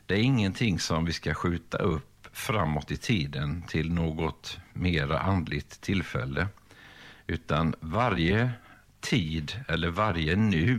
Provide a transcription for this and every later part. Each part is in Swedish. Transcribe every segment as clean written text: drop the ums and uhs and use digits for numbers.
Det är ingenting som vi ska skjuta upp framåt i tiden till något mer andligt tillfälle, utan varje tid eller varje nu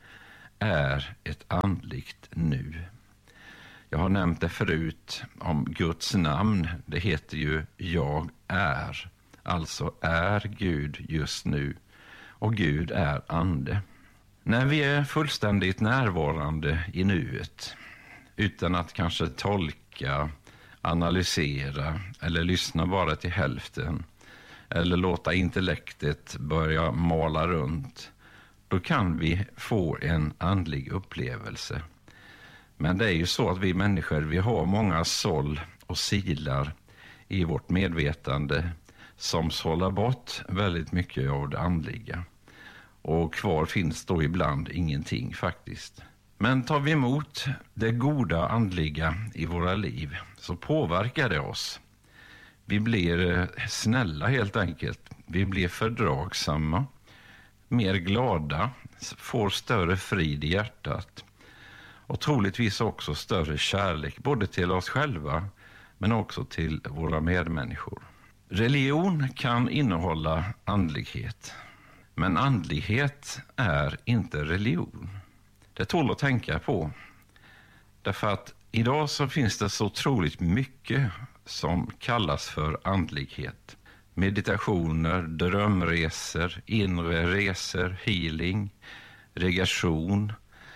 är ett andligt nu. Jag har nämnt det förut om Guds namn. Det heter ju jag är. Alltså är Gud just nu. Och Gud är ande. När vi är fullständigt närvarande i nuet, utan att kanske tolka, analysera eller lyssna bara till hälften, eller låta intellektet börja mala runt, då kan vi få en andlig upplevelse. Men det är ju så att vi människor, vi har många såll och silar i vårt medvetande som sållar bort väldigt mycket av det andliga. Och kvar finns då ibland ingenting faktiskt. Men tar vi emot det goda andliga i våra liv så påverkar det oss. Vi blir snälla helt enkelt. Vi blir fördragsamma, mer glada, får större frid i hjärtat. Och troligtvis också större kärlek både till oss själva men också till våra medmänniskor. Religion kan innehålla andlighet. Men andlighet är inte religion. Det tål att tänka på. Därför att idag så finns det så otroligt mycket som kallas för andlighet. Meditationer, drömresor, inre resor, healing, regression,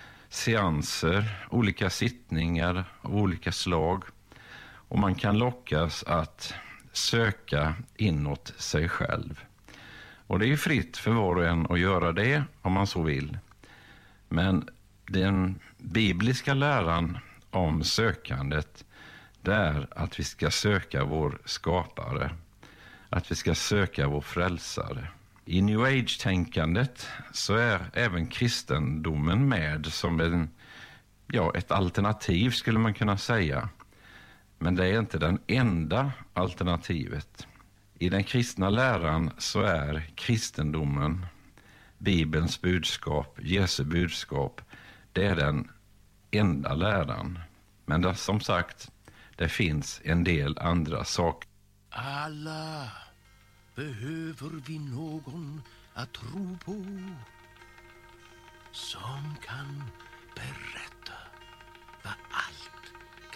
seanser, olika sittningar av olika slag. Och man kan lockas att söka inåt sig själv. Och det är fritt för var och en att göra det om man så vill. Men den bibliska läran om sökandet, det är att vi ska söka vår skapare. Att vi ska söka vår frälsare. I New Age-tänkandet så är även kristendomen med som ett alternativ skulle man kunna säga. Men det är inte den enda alternativet. I den kristna läran så är kristendomen, Bibelns budskap, Jesu budskap, det är den enda läran. Men som sagt, det finns en del andra saker. Alla behöver vi någon att tro på som kan berätta vad allt